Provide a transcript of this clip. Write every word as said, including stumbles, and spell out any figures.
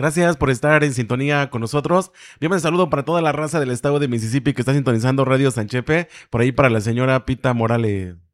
Gracias por estar en sintonía con nosotros. Yo me saludo para toda la raza del estado de Mississippi que está sintonizando Radio Sanchepe. Por ahí para la señora Pita Morales.